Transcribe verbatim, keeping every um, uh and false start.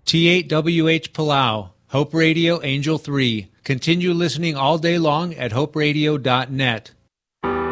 T eight W H Palau, Hope Radio Angel three. Continue listening all day long at hope radio dot net.